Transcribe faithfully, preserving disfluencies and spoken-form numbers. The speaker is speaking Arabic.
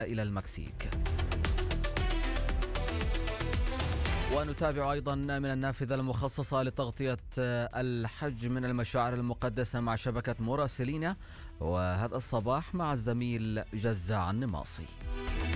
إلى المكسيك. ونتابع أيضا من النافذة المخصصة لتغطية الحج من المشاعر المقدسة مع شبكة مراسلينا، وهذا الصباح مع الزميل جزاع النماصي.